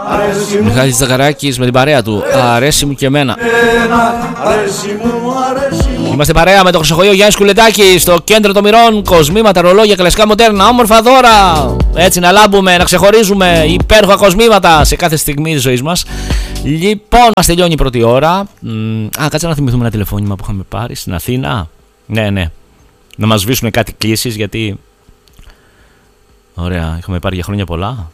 Μιχάλης Ζαχαράκης με την παρέα του. Αρέσει μου και εμένα. Είμαστε παρέα με το Χρυσοχοείο Γιάννη Κουλετάκη στο κέντρο των Μυρών. Κοσμήματα, ρολόγια, κλασικά μοντέρνα, όμορφα δώρα. Έτσι να λάμπουμε, να ξεχωρίζουμε υπέροχα κοσμήματα σε κάθε στιγμή της ζωής μας. Λοιπόν, μας τελειώνει η πρώτη ώρα. Κάτσε να θυμηθούμε ένα τηλεφώνημα που είχαμε πάρει στην Αθήνα. Ναι. Να μας σβήσουν κάτι κλήσεις γιατί. Ωραία, είχαμε πάρει για χρόνια πολλά.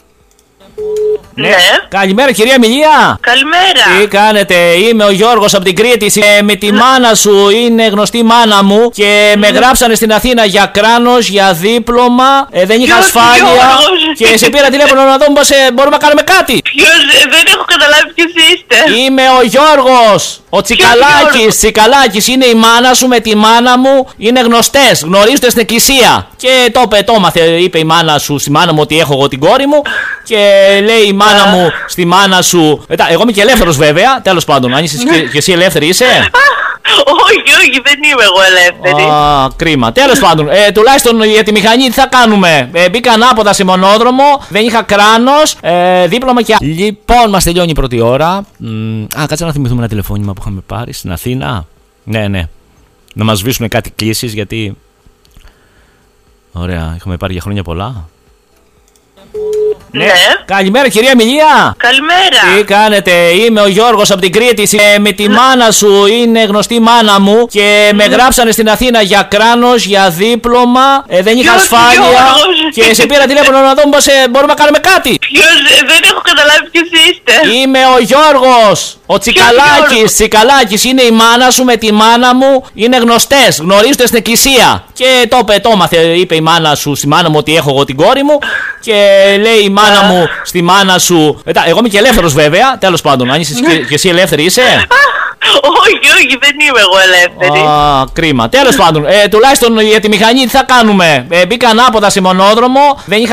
Ναι. Καλημέρα κυρία Μιλία. Καλημέρα. Τι κάνετε, είμαι ο Γιώργος από την Κρήτη. Με τη μάνα σου, είναι γνωστή μάνα μου και με γράψανε στην Αθήνα για κράνος, για δίπλωμα. Δεν είχα ασφάλεια. Και σε πήρα τηλέφωνο να δω πως μπορούμε να κάνουμε κάτι. Ποιος, δεν έχω καταλάβει ποιος είστε. Είμαι ο Γιώργος, ο Τσικαλάκης. Τσικαλάκης είναι η μάνα σου με τη μάνα μου. Είναι γνωστές, γνωρίζονται στην εκκλησία. Και το έμαθε, είπε η μάνα σου στη μάνα μου ότι έχω εγώ την κόρη μου. Και λέει η μάνα μου στη μάνα σου. Εγώ είμαι και ελεύθερος βέβαια. Τέλος πάντων, αν είσαι και εσύ ελεύθερη είσαι. Όχι, δεν είμαι εγώ ελεύθερη. Κρίμα. Τέλος πάντων, τουλάχιστον για τη μηχανή τι θα κάνουμε. Μπήκα ανάποδα σε μονόδρομο, δεν είχα κράνος, δίπλωμα και. Λοιπόν, μας τελειώνει η πρώτη ώρα. Κάτσε να θυμηθούμε ένα τηλεφώνημα που είχαμε πάρει στην Αθήνα. Ναι. Να μας σβήσουν κάτι κλήσεις γιατί. Ωραία, είχαμε πάρει για χρόνια πολλά. Ναι. Καλημέρα κυρία Μιλία. Καλημέρα. Τι κάνετε, είμαι ο Γιώργος από την Κρήτη. Με τη μάνα σου, είναι γνωστή μάνα μου και με γράψανε στην Αθήνα για κράνος, για δίπλωμα. Δεν είχα ασφάλεια. Και σε πήρα τηλέφωνο να δω πως μπορούμε να κάνουμε κάτι. Ποιος, δεν έχω καταλάβει ποιος είστε. Είμαι ο Γιώργος, ο Τσικαλάκης. Τσικαλάκης είναι η μάνα σου με τη μάνα μου. Είναι γνωστές, γνωρίζονται στην εκκλησία. Και το έμαθε, είπε η μάνα σου στη μάνα μου ότι έχω εγώ την κόρη μου. Και λέει η μάνα μου στη μάνα σου. Εγώ είμαι και ελεύθερος βέβαια. Τέλος πάντων, αν είσαι και εσύ ελεύθερη είσαι. Όχι, δεν είμαι εγώ ελεύθερη. Κρίμα. Τέλος πάντων, τουλάχιστον για τη μηχανή τι θα κάνουμε. Μπήκα ανάποδα σε μονόδρομο, δεν είχα